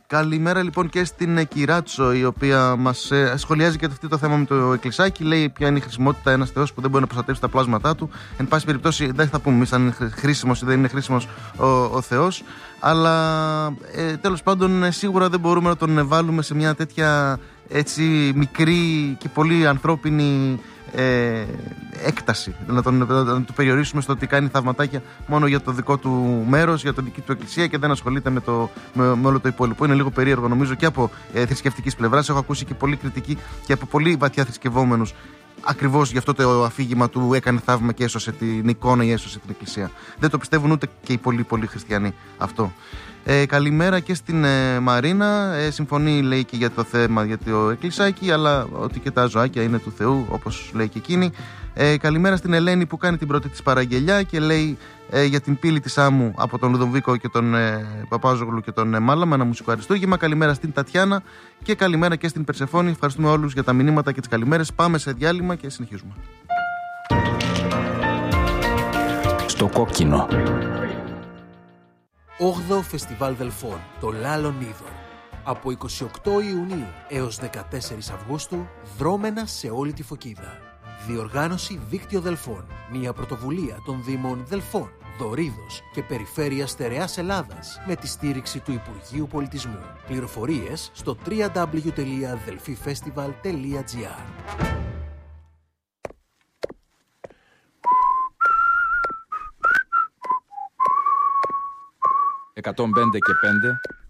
Καλημέρα λοιπόν και στην Κυράτσο, η οποία μας σχολιάζει και αυτό το θέμα με το εκκλησάκι. Λέει ποια είναι η χρησιμότητα ένας Θεός που δεν μπορεί να προστατεύσει τα πλάσματά του. Εν πάση περιπτώσει, δεν θα πούμε εμείς αν είναι χρήσιμος ή δεν είναι χρήσιμος ο Θεός. Αλλά τέλος πάντων, σίγουρα δεν μπορούμε να τον βάλουμε σε μια τέτοια έτσι μικρή και πολύ ανθρώπινη έκταση. Να του περιορίσουμε στο ότι κάνει θαυματάκια μόνο για το δικό του μέρος, για την δική του εκκλησία και δεν ασχολείται με όλο το υπόλοιπο. Είναι λίγο περίεργο νομίζω και από θρησκευτικής πλευράς. Έχω ακούσει και πολύ κριτική και από πολύ βαθιά θρησκευόμενους ακριβώς γι' αυτό το αφήγημα του έκανε θαύμα και έσωσε την εικόνα ή έσωσε την εκκλησία. Δεν το πιστεύουν ούτε και οι πολύ χριστιανοί αυτό. Καλημέρα και στην Μαρίνα. Συμφωνεί, λέει, και για το θέμα για το εκκλησάκι, αλλά ότι και τα ζωάκια είναι του Θεού, όπως λέει και εκείνη. Καλημέρα στην Ελένη που κάνει την πρώτη της παραγγελιά και λέει για την πύλη της άμμου από τον Λουδοβίκο και τον Παπάζογλου και τον Μάλαμα, ένα μουσικό αριστούργημα. Καλημέρα στην Τατιάνα και καλημέρα και στην Περσεφόνη. Ευχαριστούμε όλους για τα μηνύματα και τις καλημέρες. Πάμε σε διάλειμμα και συνεχίζουμε. Στο κόκκινο. 8ο Φεστιβάλ Δελφών, το Λάλον Είδωρ. Από 28 Ιουνίου έως 14 Αυγούστου, δρόμενα σε όλη τη Φωκίδα. Διοργάνωση Δίκτυο Δελφών, μια πρωτοβουλία των Δήμων Δελφών, Δωρίδος και Περιφέρειας Στερεάς Ελλάδας με τη στήριξη του Υπουργείου Πολιτισμού. Πληροφορίες στο www.delfifestival.gr. 105 και 5